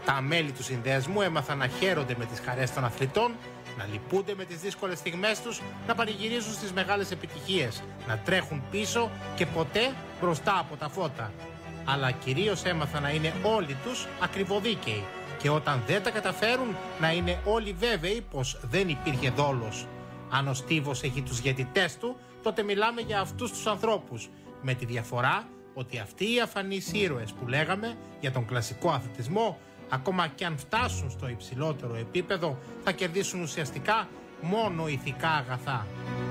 Τα μέλη του συνδέσμου έμαθαν να χαίρονται με τις χαρές των αθλητών, να λυπούνται με τις δύσκολες στιγμές τους, να πανηγυρίζουν στις μεγάλες επιτυχίες, να τρέχουν πίσω και ποτέ μπροστά από τα φώτα. Αλλά κυρίως έμαθαν να είναι όλοι τους ακριβοδίκαιοι και όταν δεν τα καταφέρουν να είναι όλοι βέβαιοι πως δεν υπήρχε δόλος. Αν ο στίβος έχει τους γετιτές του, τότε μιλάμε για αυτούς τους ανθρώπους, με τη διαφορά ότι αυτοί οι αφανείς ήρωες που λέγαμε για τον κλασικό αθλητισμό, ακόμα και αν φτάσουν στο υψηλότερο επίπεδο, θα κερδίσουν ουσιαστικά μόνο ηθικά αγαθά.